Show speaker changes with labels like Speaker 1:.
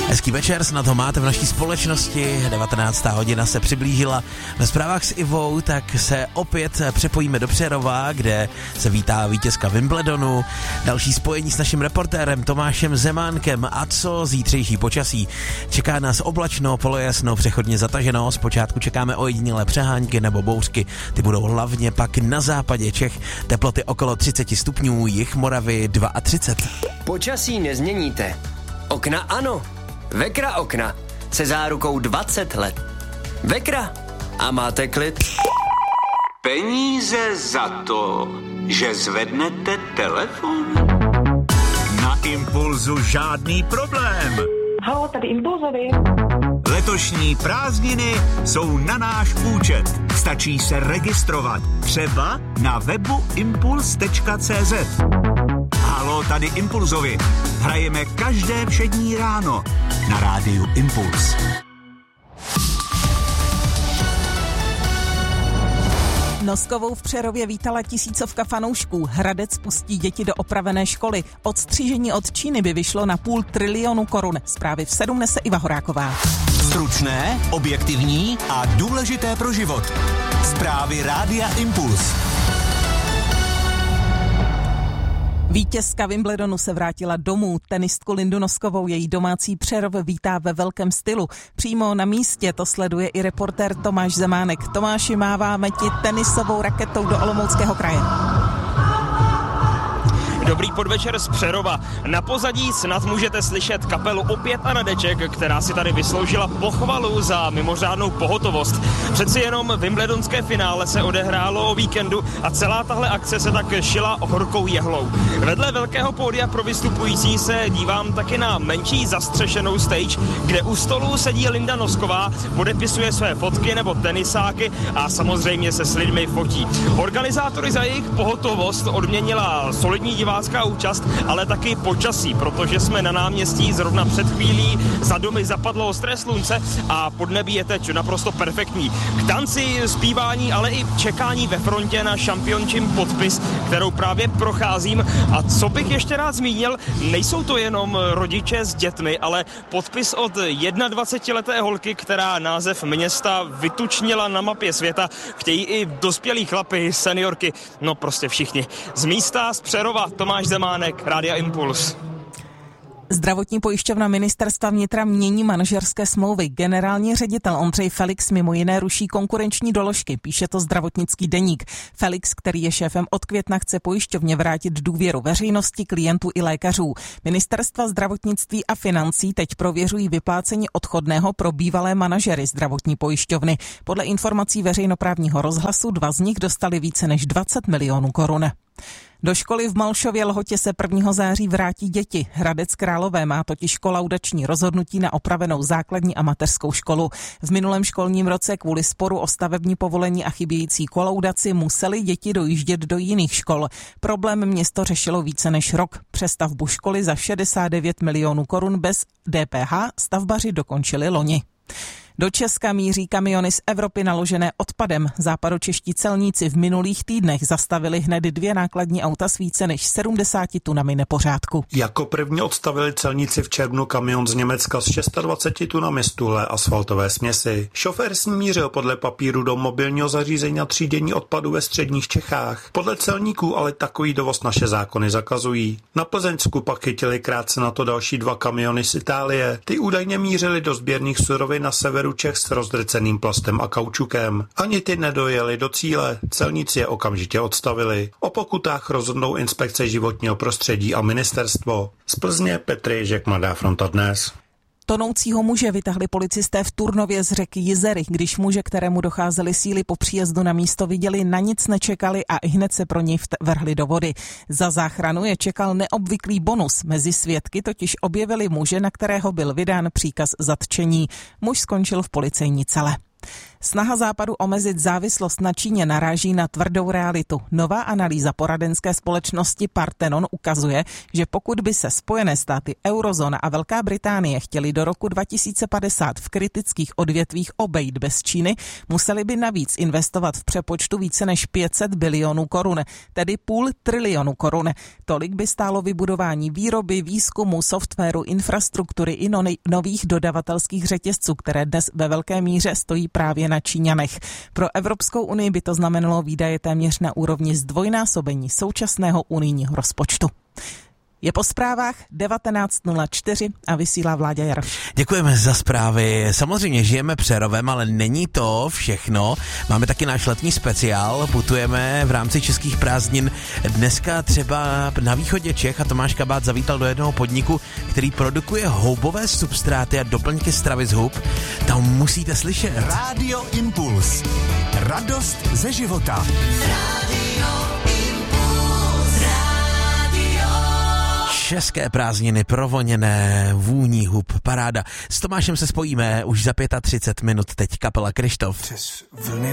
Speaker 1: Hezký večer, snad ho máte v naší společnosti. 19. hodina se přiblížila. Ve zprávách s Ivou tak se opět přepojíme do Přerova, kde se vítá vítězka Wimbledonu. Další spojení s naším reportérem Tomášem Zemánkem. A co zítřejší počasí? Čeká nás oblačno, polojasno, přechodně zataženo. Zpočátku čekáme ojedinělé přehánky nebo bouřky. Ty budou hlavně pak na západě Čech. Teploty okolo 30 stupňů, jih Moravy 32.
Speaker 2: Počasí nezměníte. Okna ano. Vekra okna se zárukou 20 let. Vekra a máte klid.
Speaker 3: Peníze za to, že zvednete telefon?
Speaker 4: Na Impulzu žádný problém.
Speaker 5: Halo, tady Impulzovi.
Speaker 4: Letošní prázdniny jsou na náš účet. Stačí se registrovat. Třeba na webu impuls.cz. Halo, tady Impulzovi. Hrajeme každé všední ráno na rádiu Impuls.
Speaker 6: Noskovou v Přerově vítala tisícovka fanoušků. Hradec pustí děti do opravené školy. Odstřižení od Číny by vyšlo na 500 000 korun. Zprávy v 7 nese Iva Horáková.
Speaker 7: Stručné, objektivní a důležité pro život. Zprávy rádia Impuls.
Speaker 6: Vítězka Wimbledonu se vrátila domů. Tenistku Lindu Noskovou její domácí Přerov vítá ve velkém stylu. Přímo na místě to sleduje i reportér Tomáš Zemánek. Tomáši, máváme ti tenisovou raketou do Olomouckého kraje.
Speaker 8: Dobrý podvečer z Přerova. Na pozadí snad můžete slyšet kapelu Opět a Radeček, která si tady vysloužila pochvalu za mimořádnou pohotovost. Přeci jenom wimbledonské finále se odehrálo o víkendu a celá tahle akce se tak šila horkou jehlou. Vedle velkého pódia pro vystupující se dívám taky na menší zastřešenou stage, kde u stolu sedí Linda Nosková, podepisuje své fotky nebo tenisáky a samozřejmě se s lidmi fotí. Organizátory za jejich pohotovost odměnila solidní divácká účast, ale taky počasí, protože jsme na náměstí zrovna před chvílí, za domy zapadlo ostré slunce a podnebí je teď naprosto perfektní. K tanci, zpívání, ale i čekání ve frontě na šampiončím podpis, kterou právě procházím. A co bych ještě rád zmínil, nejsou to jenom rodiče s dětmi, ale podpis od 21leté holky, která název města vytučnila na mapě světa. Chtějí i dospělí chlapi, seniorky, no prostě všichni. Z místa z Přerova Tomáš Zemánek, Rádia Impuls.
Speaker 6: Zdravotní pojišťovna ministerstva vnitra mění manažerské smlouvy. Generální ředitel Ondřej Felix mimo jiné ruší konkurenční doložky, píše to Zdravotnický deník. Felix, který je šéfem od května, chce pojišťovně vrátit důvěru veřejnosti, klientů i lékařů. Ministerstva zdravotnictví a financí teď prověřují vyplácení odchodného pro bývalé manažery zdravotní pojišťovny. Podle informací veřejnoprávního rozhlasu 2 z nich dostali více než 20 milionů korun. Do školy v Malšově Lhotě se 1. září vrátí děti. Hradec Králové má totiž kolaudační rozhodnutí na opravenou základní a mateřskou školu. V minulém školním roce kvůli sporu o stavební povolení a chybějící kolaudaci museli děti dojíždět do jiných škol. Problém město řešilo více než rok. Přestavbu školy za 69 milionů korun bez DPH stavbaři dokončili loni. Do Česka míří kamiony z Evropy naložené odpadem. Západočeští celníci v minulých týdnech zastavili hned 2 nákladní auta s více než 70 tunami nepořádku.
Speaker 9: Jako první odstavili celníci v červnu kamion z Německa s 26 tunami stuhlé asfaltové směsi. Šofér s ním mířil podle papíru do mobilního zařízení na třídění odpadu ve středních Čechách. Podle celníků ale takový dovoz naše zákony zakazují. Na Plzeňsku pak chytili krátce na to další 2 kamiony z Itálie. Ty údajně mířily do sběrných surovin na severu Čech s rozdrceným plastem a kaučukem. Ani ty nedojeli do cíle, celníci je okamžitě odstavili. O pokutách rozhodnou inspekce životního prostředí a ministerstvo. Z Plzně Petr Ježek, Mladá fronta dnes.
Speaker 6: Tonoucího muže vytahli policisté v Turnově z řeky Jizery, když muže, kterému docházely síly po příjezdu na místo, viděli, na nic nečekali a ihned se pro něj vrhli do vody. Za záchranu je čekal neobvyklý bonus. Mezi svědky totiž objevili muže, na kterého byl vydán příkaz zatčení. Muž skončil v policejní cele. Snaha Západu omezit závislost na Číně naráží na tvrdou realitu. Nová analýza poradenské společnosti Parthenon ukazuje, že pokud by se Spojené státy, eurozóna a Velká Británie chtěli do roku 2050 v kritických odvětvích obejít bez Číny, museli by navíc investovat v přepočtu více než 500 bilionů korun, tedy půl trilionu korun. Tolik by stálo vybudování výroby, výzkumu, softwaru, infrastruktury i nových dodavatelských řetězců, které dnes ve velké míře stojí právě na Číňanech. Pro Evropskou unii by to znamenalo výdaje téměř na úrovni zdvojnásobení současného unijního rozpočtu. Je po zprávách 19:04 a vysílá Vláďa Jaroš.
Speaker 1: Děkujeme za zprávy. Samozřejmě žijeme Přerovem, ale není to všechno. Máme taky náš letní speciál. Putujeme v rámci českých prázdnin dneska třeba na východě Čech a Tomáš Kabát zavítal do jednoho podniku, který produkuje houbové substráty a doplňky stravy z hub. Tam musíte slyšet.
Speaker 7: Rádio Impuls. Radost ze života.
Speaker 1: České prázdniny provoněné vůní hub, paráda. S Tomášem se spojíme už za 35 minut, teď kapela Krištof.
Speaker 10: Přes vlny